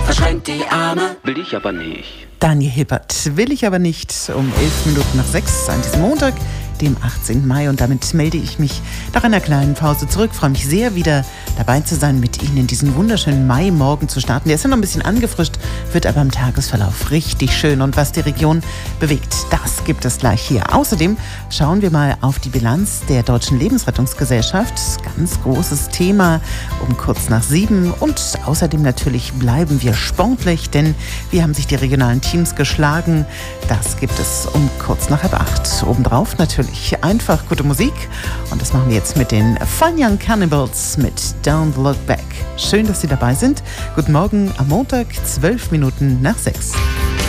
verschränkt die Arme. Will ich aber nicht. Daniel Hibbert, will ich aber nicht, um 11 Minuten nach 6 an diesem Montag, dem 18. Mai. Und damit melde ich mich nach einer kleinen Pause zurück. Freue mich sehr, wieder dabei zu sein, mit Ihnen in diesen wunderschönen Mai-Morgen zu starten. Der ist ja noch ein bisschen angefrischt, wird aber im Tagesverlauf richtig schön. Und was die Region bewegt, das gibt es gleich hier. Außerdem schauen wir mal auf die Bilanz der Deutschen Lebensrettungsgesellschaft. Ganz großes Thema um kurz nach 7. Und außerdem natürlich bleiben wir sportlich, denn wie haben sich die regionalen Teams geschlagen? Das gibt es um kurz nach 7:30. Obendrauf natürlich einfach gute Musik. Und das machen wir jetzt mit den Fun Young Cannibals mit Don't Look Back. Schön, dass Sie dabei sind. Guten Morgen am Montag, 12 Minuten nach 6.